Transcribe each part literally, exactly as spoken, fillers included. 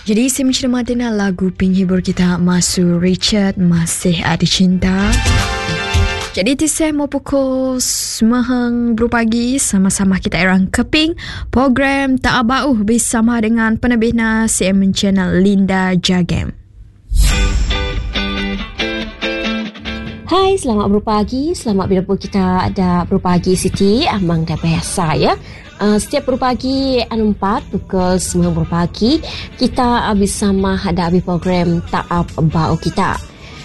Jadi saya mencermati dengan lagu penghibur kita Masu Richard Masih Ada Cinta. Jadi ti saya mau pukul semahang bro pagi sama-sama kita erang keping program Tak Abauh bersama dengan penerbitna C M N Channel Linda Jagem. Hai, selamat berpagi. Selamat bila pun kita ada berpagi Siti. Amang dah biasa ya. Uh, setiap berpagi anu empat pukul sembilan berpagi kita bersama ada habis program Tak Abauh kita.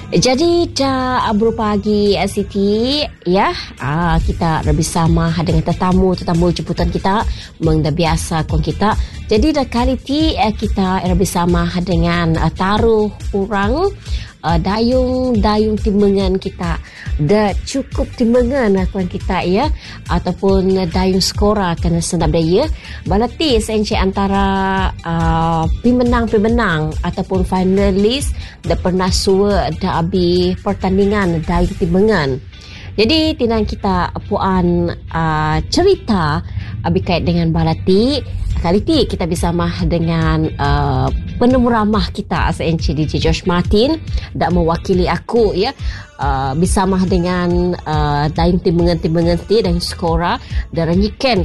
Jadi dah berpagi Siti ya. Uh, kita dah bersama dengan tetamu tetamu jemputan kita. Memang dah biasa kon kita. Jadi dah kali ti uh, kita dah bersama dengan uh, taruh orang Uh, dayung-dayung timbangan kita dah cukup timbangan akuan kita ya, ataupun dayung skora kena senap daya balati senci antara uh, pemenang-pemenang ataupun finalis dah pernah suwa dah abi pertandingan dayung timbangan. Jadi tinang kita puan uh, cerita abi kait dengan balati. Kali ini kita bersama dengan uh, penemu ramah kita S N C D J Josh Martin dak mewakili aku ya, uh, bersama dengan uh, daim timbangan-timbangan ti dan skora dan nyiken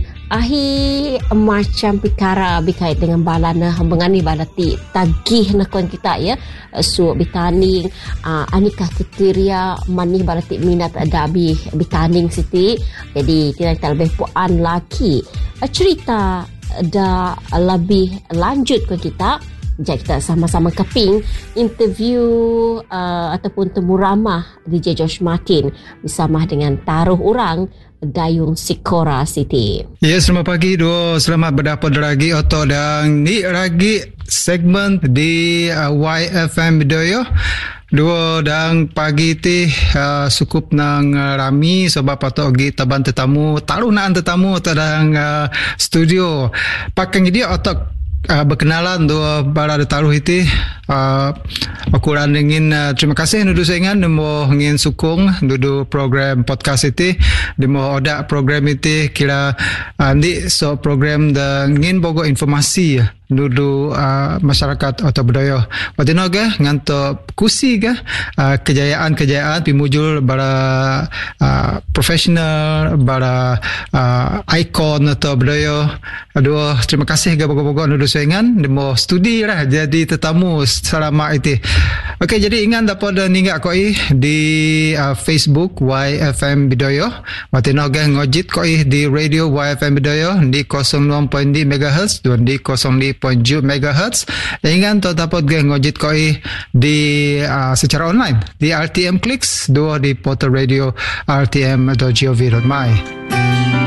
ahi macam pikara berkait dengan balana hambangani balati tagih nakon kita ya, su bitaning uh, anikah kriteria manih balati minat ada abi bitaning siti. Jadi tidak kita lebih puan laki uh, cerita dah lebih lanjut ke kita. Jadi kita sama-sama keping interview uh, ataupun temu ramah D J Josh Martin bersama dengan taruh orang Dayung Sikora City. Ya, selamat pagi dua. Selamat berdapat lagi atau dan ni lagi segmen di uh, Y F M Bidaya. Dua dan pagi ti uh, cukup nang uh, rami sebab patut pergi taban tetamu, taruh nang tetamu tadang uh, studio. Pakai dia otak uh, berkenalan dua para taruh itu. Uh, aku ran ingin uh, terima kasih nudu saingan demo ingin sukung nudu program podcast itu, demo odak program itu kira andi uh, so program dan ingin bogo informasi nudu uh, masyarakat atau budaya. Watino ga nganto kusi ga uh, kejayaan-kejayaan pimujul bara uh, profesional bara uh, ikon atau budaya. Aduh, terima kasih ga bogo-bogo nudu saingan demo studi lah jadi tetamu selama itu. Okey, jadi ingat dapat ninggak koi di uh, Facebook Y F M Bidaya. Watino ga ngojit koi di radio Y F M Bidaya di kosong enam koma lima megahertz dan di kosong lima koma tujuh megahertz. Ingat tu dapat ga ngojit koi di uh, secara online di R T M Clicks dua di portal radio r t m dot gov dot my.